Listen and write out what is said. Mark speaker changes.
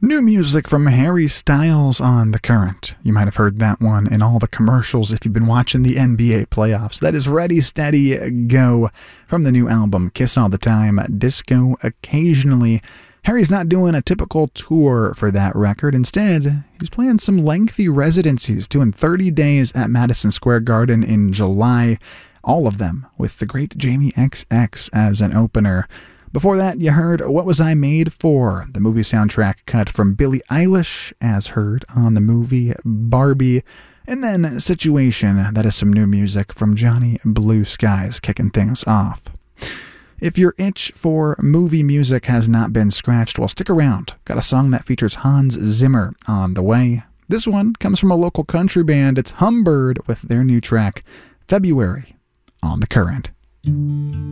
Speaker 1: New music from Harry Styles on The Current. You might have heard that one in all the commercials if you've been watching the NBA playoffs. That is Ready, Steady, Go from the new album Kiss All the Time, Disco Occasionally. Harry's not doing a typical tour for that record. Instead, he's playing some lengthy residencies, doing 30 days at Madison Square Garden in July, all of them with the great Jamie XX as an opener. Before that, you heard What Was I Made For, the movie soundtrack cut from Billie Eilish, as heard on the movie Barbie. And then Situation, that is some new music from Johnny Blue Skies, kicking things off. If your itch for movie music has not been scratched, well, stick around. Got a song that features Hans Zimmer on the way. This one comes from a local country band. It's Humbird with their new track, February, on The Current.